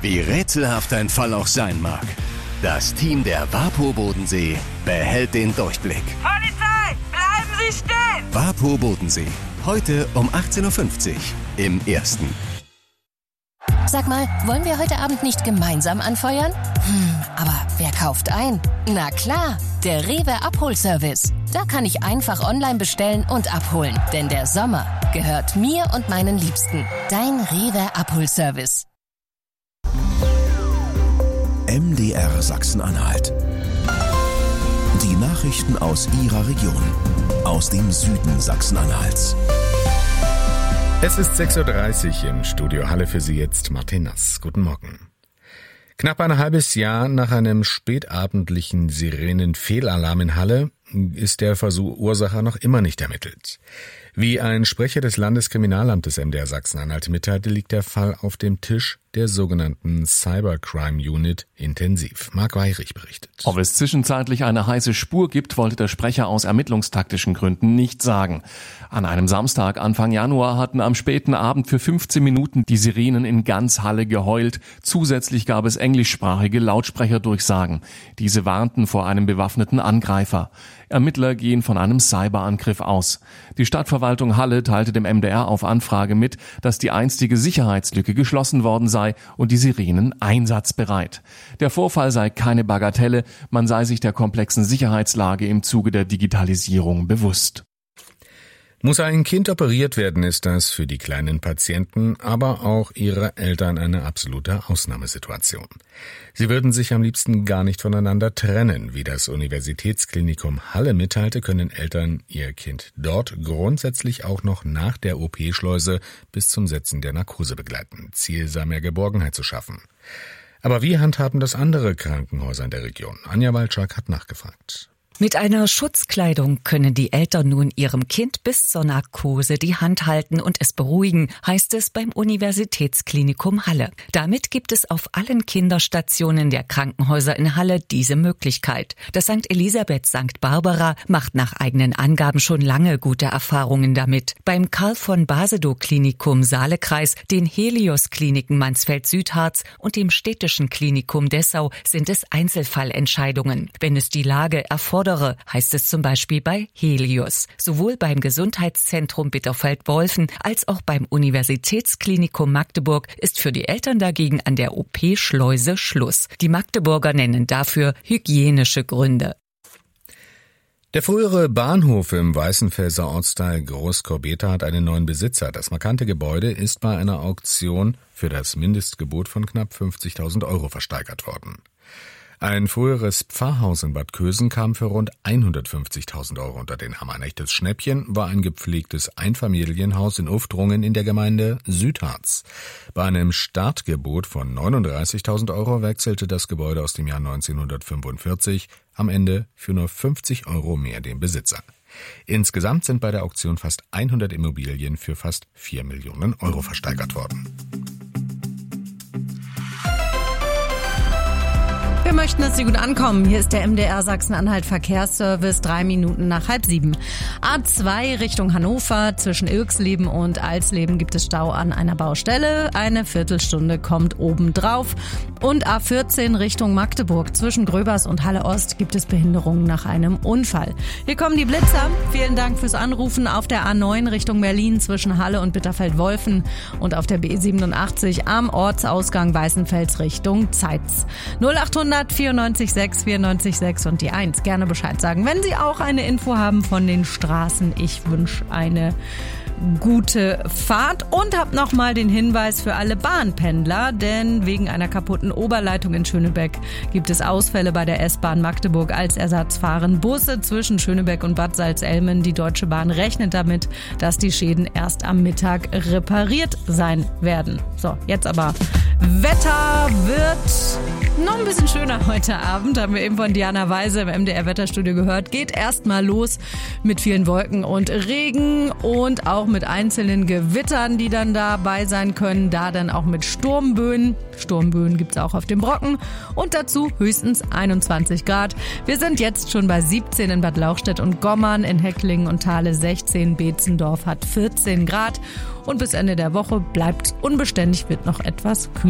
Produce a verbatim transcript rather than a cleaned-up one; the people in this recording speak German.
Wie rätselhaft ein Fall auch sein mag. Das Team der WaPo Bodensee behält den Durchblick. Polizei, bleiben Sie stehen! WaPo Bodensee, heute um achtzehn Uhr fünfzig im Ersten. Sag mal, wollen wir heute Abend nicht gemeinsam anfeuern? Hm, aber wer kauft ein? Na klar, der Rewe Abholservice. Da kann ich einfach online bestellen und abholen. Denn der Sommer gehört mir und meinen Liebsten. Dein Rewe Abholservice. M D R Sachsen-Anhalt. Die Nachrichten aus Ihrer Region. Aus dem Süden Sachsen-Anhalts. Es ist sechs Uhr dreißig im Studio Halle, für Sie jetzt Martin Nass. Guten Morgen. Knapp ein halbes Jahr nach einem spätabendlichen Sirenenfehlalarm in Halle ist der Verursacher noch immer nicht ermittelt. Wie ein Sprecher des Landeskriminalamtes M D R Sachsen-Anhalt mitteilte, liegt der Fall auf dem Tisch der sogenannten Cybercrime Unit intensiv. Marc Weirich berichtet. Ob es zwischenzeitlich eine heiße Spur gibt, wollte der Sprecher aus ermittlungstaktischen Gründen nicht sagen. An einem Samstag Anfang Januar hatten am späten Abend für fünfzehn Minuten die Sirenen in ganz Halle geheult. Zusätzlich gab es englischsprachige Lautsprecherdurchsagen. Diese warnten vor einem bewaffneten Angreifer. Ermittler gehen von einem Cyberangriff aus. Die Stadtverwaltung Halle teilte dem M D R auf Anfrage mit, dass die einstige Sicherheitslücke geschlossen worden sei und die Sirenen einsatzbereit. Der Vorfall sei keine Bagatelle, man sei sich der komplexen Sicherheitslage im Zuge der Digitalisierung bewusst. Muss ein Kind operiert werden, ist das für die kleinen Patienten, aber auch ihre Eltern eine absolute Ausnahmesituation. Sie würden sich am liebsten gar nicht voneinander trennen. Wie das Universitätsklinikum Halle mitteilte, können Eltern ihr Kind dort grundsätzlich auch noch nach der O P-Schleuse bis zum Setzen der Narkose begleiten. Ziel sei mehr Geborgenheit zu schaffen. Aber wie handhaben das andere Krankenhäuser in der Region? Anja Walczak hat nachgefragt. Mit einer Schutzkleidung können die Eltern nun ihrem Kind bis zur Narkose die Hand halten und es beruhigen, heißt es beim Universitätsklinikum Halle. Damit gibt es auf allen Kinderstationen der Krankenhäuser in Halle diese Möglichkeit. Das Sankt Elisabeth Sankt Barbara macht nach eigenen Angaben schon lange gute Erfahrungen damit. Beim Karl von Basedow Klinikum Saalekreis, den Helios Kliniken Mansfeld-Südharz und dem Städtischen Klinikum Dessau sind es Einzelfallentscheidungen. Wenn es die Lage erfordert, heißt es zum Beispiel bei Helios. Sowohl beim Gesundheitszentrum Bitterfeld-Wolfen als auch beim Universitätsklinikum Magdeburg ist für die Eltern dagegen an der O P-Schleuse Schluss. Die Magdeburger nennen dafür hygienische Gründe. Der frühere Bahnhof im Weißenfelser Ortsteil Groß-Korbeta hat einen neuen Besitzer. Das markante Gebäude ist bei einer Auktion für das Mindestgebot von knapp fünfzigtausend Euro versteigert worden. Ein früheres Pfarrhaus in Bad Kösen kam für rund hundertfünfzigtausend Euro unter den Hammer. Ein echtes Schnäppchen war ein gepflegtes Einfamilienhaus in Ufdrungen in der Gemeinde Südharz. Bei einem Startgebot von neununddreißigtausend Euro wechselte das Gebäude aus dem Jahr neunzehnhundertfünfundvierzig am Ende für nur fünfzig Euro mehr den Besitzer. Insgesamt sind bei der Auktion fast hundert Immobilien für fast vier Millionen Euro versteigert worden. Wir möchten, dass Sie gut ankommen. Hier ist der M D R Sachsen-Anhalt Verkehrsservice, drei Minuten nach halb sieben. A zwei Richtung Hannover, zwischen Ilksleben und Alsleben gibt es Stau an einer Baustelle. Eine Viertelstunde kommt obendrauf. Und A vierzehn Richtung Magdeburg, zwischen Gröbers und Halle Ost gibt es Behinderungen nach einem Unfall. Hier kommen die Blitzer. Vielen Dank fürs Anrufen. Auf der A neun Richtung Berlin, zwischen Halle und Bitterfeld-Wolfen und auf der B siebenundachtzig am Ortsausgang Weißenfels Richtung Zeitz. null achthundert vierundneunzig sechs vierundneunzig sechs und die eins. Gerne Bescheid sagen, wenn Sie auch eine Info haben von den Straßen. Ich wünsche eine gute Fahrt und hab noch mal den Hinweis für alle Bahnpendler, denn wegen einer kaputten Oberleitung in Schönebeck gibt es Ausfälle bei der S-Bahn Magdeburg. Als Ersatz fahren Busse zwischen Schönebeck und Bad Salzelmen. Die Deutsche Bahn rechnet damit, dass die Schäden erst am Mittag repariert sein werden. So, jetzt aber Wetter wird noch ein bisschen schöner heute Abend, haben wir eben von Diana Weise im M D R Wetterstudio gehört. Geht erstmal los mit vielen Wolken und Regen und auch mit einzelnen Gewittern, die dann dabei sein können. Da dann auch mit Sturmböen. Sturmböen gibt's auch auf dem Brocken. Und dazu höchstens einundzwanzig Grad. Wir sind jetzt schon bei siebzehn in Bad Lauchstädt und Gommern, in Hecklingen und Thale sechzehn. Beetzendorf hat vierzehn Grad. Und bis Ende der Woche bleibt unbeständig, wird noch etwas kühler.